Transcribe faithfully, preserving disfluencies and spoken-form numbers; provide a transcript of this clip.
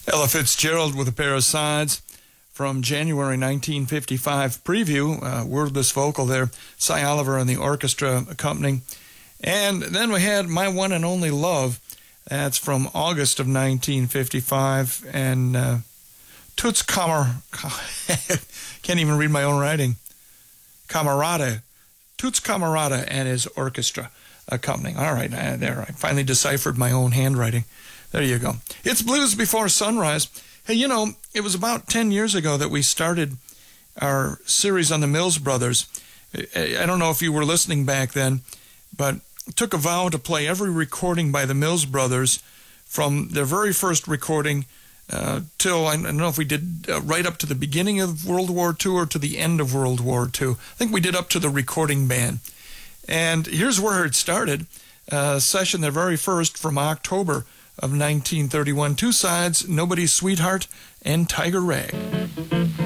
Ella Fitzgerald with a pair of sides from January nineteen fifty-five preview, uh, wordless vocal there, Cy Oliver and the orchestra accompanying. And then we had My One and Only Love. That's from August of nineteen fifty-five. And uh, Toots Kamar... can't even read my own writing. Camarada. Toots Camarada and his orchestra accompanying. All right, uh, there. I finally deciphered my own handwriting. There you go. It's Blues Before Sunrise. Hey, you know, it was about ten years ago that we started our series on the Mills Brothers. I don't know if you were listening back then, but took a vow to play every recording by the Mills Brothers from their very first recording uh, till, I don't know if we did uh, right up to the beginning of World War Two or to the end of World War Two. I think we did up to the recording band. And here's where it started. A session, their very first, from October of nineteen thirty-one. Two sides, Nobody's Sweetheart and Tiger Rag.